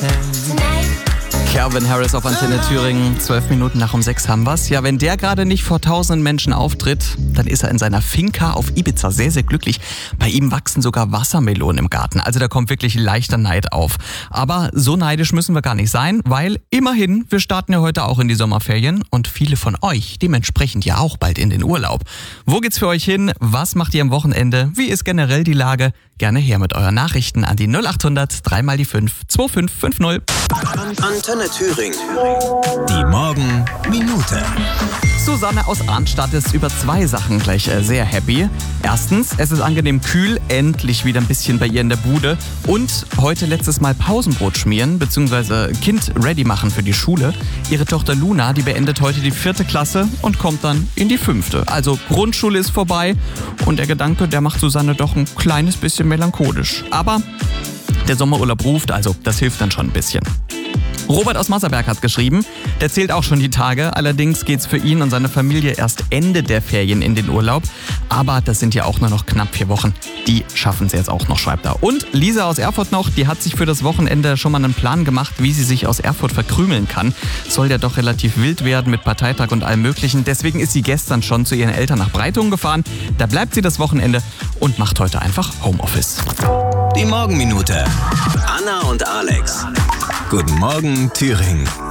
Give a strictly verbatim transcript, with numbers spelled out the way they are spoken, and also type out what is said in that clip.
Calvin Harris auf Antenne Thüringen. Zwölf Minuten nach um sechs haben wir's. Ja, wenn der gerade nicht vor tausenden Menschen auftritt, dann ist er in seiner Finca auf Ibiza sehr, sehr glücklich. Bei ihm wachsen sogar Wassermelonen im Garten. Also da kommt wirklich leichter Neid auf. Aber so neidisch müssen wir gar nicht sein, weil immerhin, wir starten ja heute auch in die Sommerferien und viele von euch dementsprechend ja auch bald in den Urlaub. Wo geht's für euch hin? Was macht ihr am Wochenende? Wie ist generell die Lage? Gerne her mit euren Nachrichten an die null acht hundert drei mal die fünf zwei fünf fünf null. Antenne Thüringen. Die Morgenminute. Susanne aus Arnstadt ist über zwei Sachen gleich äh, sehr happy. Erstens, es ist angenehm kühl, endlich wieder ein bisschen bei ihr in der Bude. Und heute letztes Mal Pausenbrot schmieren bzw. Kind ready machen für die Schule. Ihre Tochter Luna, die beendet heute die vierte Klasse und kommt dann in die fünfte. Also Grundschule ist vorbei und der Gedanke, der macht Susanne doch ein kleines bisschen melancholisch. Aber der Sommerurlaub ruft, also das hilft dann schon ein bisschen. Robert aus Masserberg hat geschrieben, der zählt auch schon die Tage, allerdings geht's für ihn und seine Familie erst Ende der Ferien in den Urlaub, aber das sind ja auch nur noch knapp vier Wochen, die schaffen sie jetzt auch noch, schreibt er. Und Lisa aus Erfurt noch, die hat sich für das Wochenende schon mal einen Plan gemacht, wie sie sich aus Erfurt verkrümeln kann. Soll ja doch relativ wild werden mit Parteitag und allem möglichen, deswegen ist sie gestern schon zu ihren Eltern nach Breitungen gefahren, da bleibt sie das Wochenende und macht heute einfach Homeoffice. Die Morgenminute. Anna und Alex. Guten Morgen, Thüringen.